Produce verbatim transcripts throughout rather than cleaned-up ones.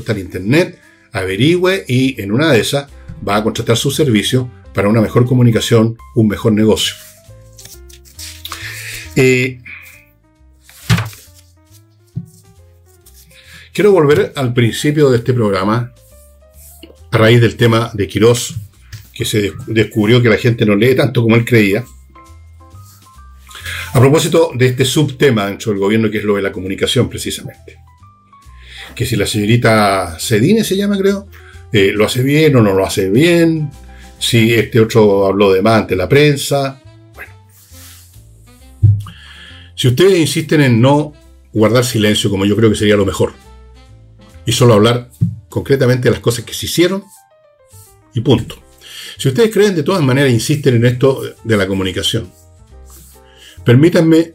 está en internet, averigüe y en una de esas va a contratar su servicio para una mejor comunicación, un mejor negocio. Eh, quiero volver al principio de este programa a raíz del tema de Quirós, que se descubrió que la gente no lee tanto como él creía. A propósito de este subtema dentro del gobierno, que es lo de la comunicación precisamente. Que si la señorita Cedini se llama, creo, eh, lo hace bien o no lo hace bien, si este otro habló de más ante la prensa. Bueno, si ustedes insisten en no guardar silencio, como yo creo que sería lo mejor, y solo hablar concretamente de las cosas que se hicieron, y punto. Si ustedes creen de todas maneras, insisten en esto de la comunicación, permítanme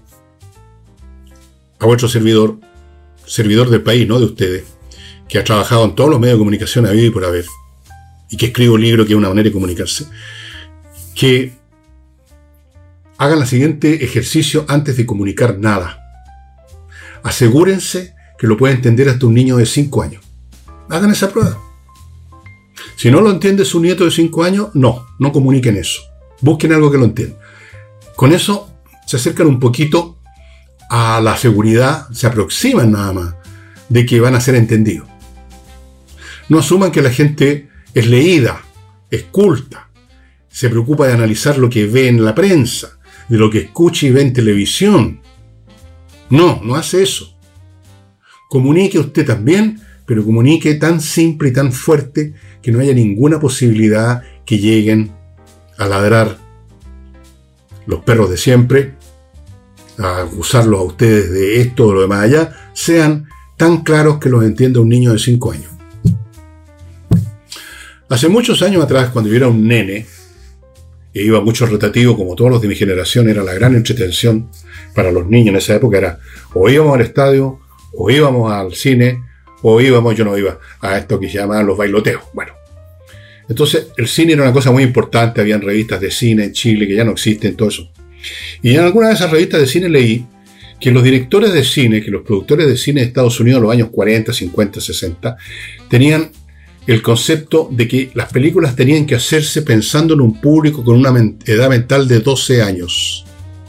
a vuestro servidor, servidor del país, no de ustedes, que ha trabajado en todos los medios de comunicación habido y por haber, y que escribe un libro que es una manera de comunicarse, que hagan el siguiente ejercicio antes de comunicar nada. Asegúrense que lo puede entender hasta un niño de cinco años. Hagan esa prueba. Si no lo entiende su nieto de cinco años, no, no comuniquen eso. Busquen algo que lo entienda. Con eso se acercan un poquito a la seguridad, se aproximan nada más de que van a ser entendidos. No asuman que la gente es leída, es culta, se preocupa de analizar lo que ve en la prensa, de lo que escucha y ve en televisión. No, no hace eso. Comunique usted también, pero comunique tan simple y tan fuerte que no haya ninguna posibilidad que lleguen a ladrar los perros de siempre, a acusarlos a ustedes de esto o lo demás allá. Sean tan claros que los entienda un niño de cinco años. Hace muchos años atrás, cuando yo era un nene, e iba mucho rotativo, como todos los de mi generación, era la gran entretención para los niños en esa época, era o íbamos al estadio, o íbamos al cine, o íbamos, yo no iba, a esto que se llamaban los bailoteos. Bueno, entonces el cine era una cosa muy importante, habían revistas de cine en Chile que ya no existen, todo eso. Y en alguna de esas revistas de cine leí que los directores de cine, que los productores de cine de Estados Unidos en los años cuarenta, cincuenta, sesenta, tenían el concepto de que las películas tenían que hacerse pensando en un público con una edad mental de doce años.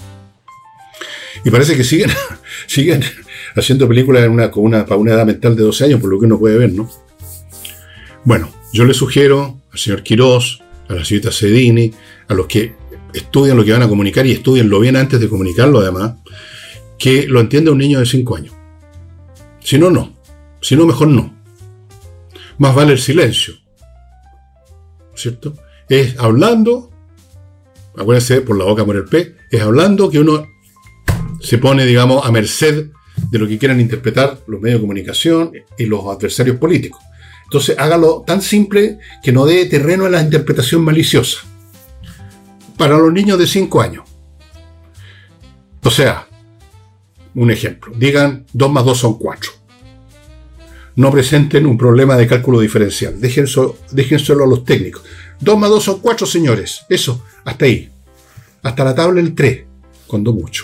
Y parece que siguen, siguen haciendo películas en una, con una, para una edad mental de doce años, por lo que uno puede ver, ¿no? Bueno, yo le sugiero al señor Quirós, a la señorita Cedini, a los que estudian lo que van a comunicar y estudienlo bien antes de comunicarlo además, que lo entienda un niño de cinco años. Si no, no. Si no, mejor no. Más vale el silencio, ¿cierto? Es hablando, acuérdense, por la boca muere el pez, es hablando que uno se pone, digamos, a merced de lo que quieran interpretar los medios de comunicación y los adversarios políticos. Entonces, hágalo tan simple que no dé terreno a la interpretación maliciosa. Para los niños de cinco años. O sea, un ejemplo, digan dos más dos son cuatro. No presenten un problema de cálculo diferencial. Déjenselo, déjenselo a los técnicos. dos más dos son cuatro, señores. Eso, hasta ahí. Hasta la tabla el tres, cuando mucho.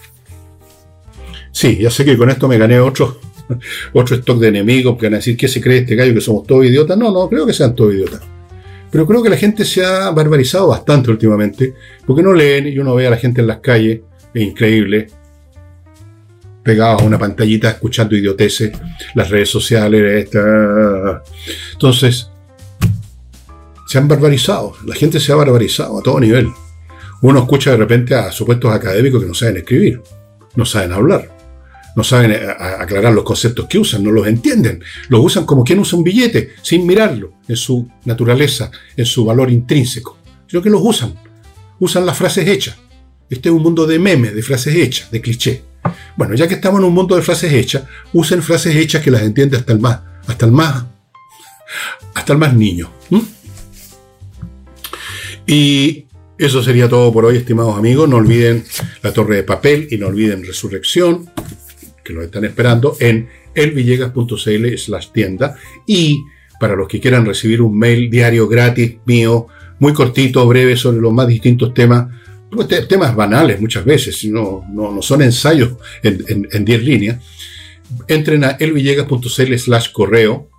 Sí, ya sé que con esto me gané otro, otro stock de enemigos que van a decir, ¿qué se cree este gallo que somos todos idiotas? No, no, creo que sean todos idiotas. Pero creo que la gente se ha barbarizado bastante últimamente, porque no leen y uno ve a la gente en las calles, es increíble, pegados a una pantallita escuchando idioteces, las redes sociales, esta. Entonces, se han barbarizado, la gente se ha barbarizado a todo nivel. Uno escucha de repente a supuestos académicos que no saben escribir, no saben hablar, no saben aclarar los conceptos que usan, no los entienden, los usan como quien usa un billete, sin mirarlo en su naturaleza, en su valor intrínseco, sino que los usan, usan las frases hechas. Este es un mundo de memes, de frases hechas, de cliché. Bueno, ya que estamos en un mundo de frases hechas, usen frases hechas que las entiende hasta el más, hasta el más, hasta el más niño. ¿Mm? Y eso sería todo por hoy, estimados amigos. No olviden La Torre de Papel y no olviden Resurrección, que lo están esperando en elvillegas.cl slash tienda. Y para los que quieran recibir un mail diario gratis mío, muy cortito, breve, sobre los más distintos temas, temas banales muchas veces, no, no, no son ensayos en diez líneas, entren a elvillegas.cl slash correo